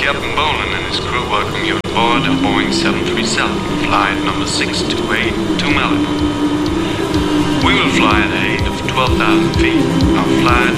Captain Boland and his crew welcome you aboard a Boeing 737, flight number 628 to Malibu. We will fly at a height of 12,000 feet. Our flight